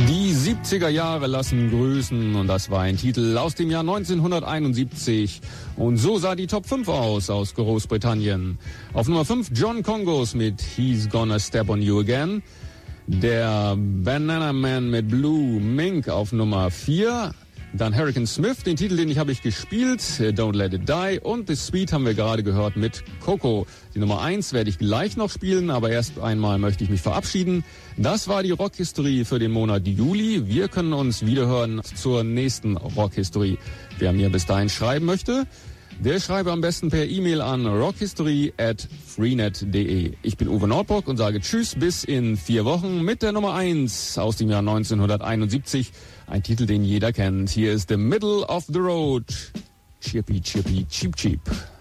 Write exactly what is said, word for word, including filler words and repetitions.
Die siebziger Jahre lassen grüßen und das war ein Titel aus dem Jahr neunzehnhunderteinundsiebzig. Und so sah die Top fünf aus aus Großbritannien. Auf Nummer fünf John Congos mit He's Gonna Step on You Again. Der Banana Man mit Blue Mink auf Nummer vier. Dann Hurricane Smith, den Titel, den ich habe ich gespielt, Don't Let It Die. Und The Sweet haben wir gerade gehört mit Coco. Die Nummer eins werde ich gleich noch spielen, aber erst einmal möchte ich mich verabschieden. Das war die Rockhistorie für den Monat Juli. Wir können uns wiederhören zur nächsten Rockhistorie. Wer mir bis dahin schreiben möchte, der schreibe am besten per E-Mail an rockhistory at freenet punkt de. Ich bin Uwe Nordbrock und sage Tschüss bis in vier Wochen mit der Nummer eins aus dem Jahr neunzehnhunderteinundsiebzig. Ein Titel, den jeder kennt. Hier ist The Middle of the Road. Chippy, chippy, cheep, cheep.